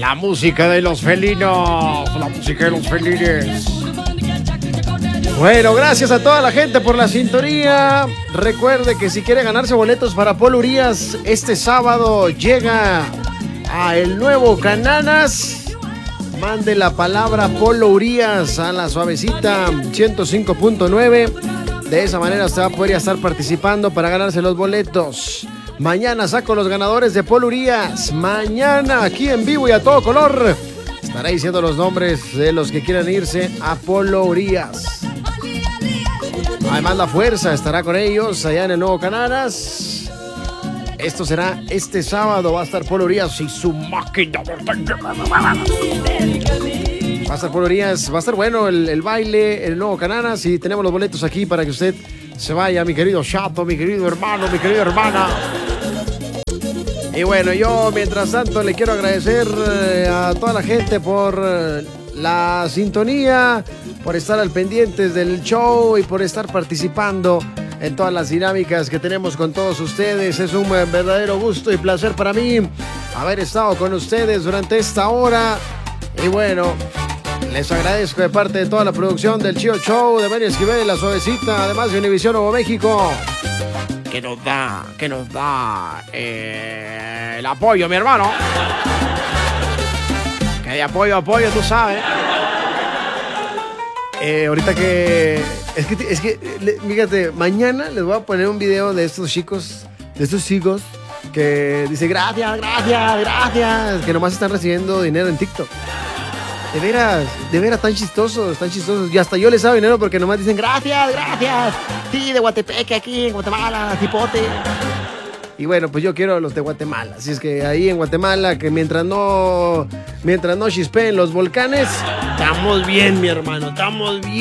La música de los felinos. La música de los felines. Bueno, gracias a toda la gente por la sintonía. Recuerde que si quiere ganarse boletos para Polo Urías, este sábado llega a el nuevo Cananas. Mande la palabra Polo Urías a la suavecita 105.9. De esa manera usted va a poder estar participando para ganarse los boletos. Mañana saco los ganadores de Polo Urías. Mañana aquí en vivo y a todo color estaré diciendo los nombres de los que quieran irse a Polo Urías. Además la fuerza estará con ellos allá en el nuevo Cananas. Esto será este sábado. Va a estar Polo Urías y su máquina. Va a estar Polo Urías. Va a estar bueno el baile, el nuevo Cananas. Y tenemos los boletos aquí para que usted se vaya, mi querido chato, mi querido hermano, mi querida hermana. Y bueno, yo mientras tanto le quiero agradecer a toda la gente por la sintonía, por estar al pendientes del show y por estar participando en todas las dinámicas que tenemos con todos ustedes. Es un verdadero gusto y placer para mí haber estado con ustedes durante esta hora. Y bueno, les agradezco de parte de toda la producción del Chío Show, de Mario Esquivel, La Suavecita, además de Univisión Nuevo México, que nos da el apoyo, mi hermano. Que de apoyo, tú sabes. Ahorita que... Es que, fíjate, mañana les voy a poner un video de estos chicos, que dice gracias, que nomás están recibiendo dinero en TikTok. De veras, tan chistosos. Y hasta yo les hago dinero porque nomás dicen gracias. Sí, de Guatepeque, aquí en Guatemala, tipote. Y bueno, pues yo quiero los de Guatemala. Así es que ahí en Guatemala, que mientras no chispeen los volcanes, estamos bien, mi hermano, estamos bien.